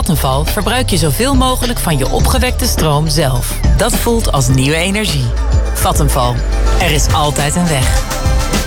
Vattenfall verbruik je zoveel mogelijk van je opgewekte stroom zelf. Dat voelt als nieuwe energie. Vattenfall. Er is altijd een weg.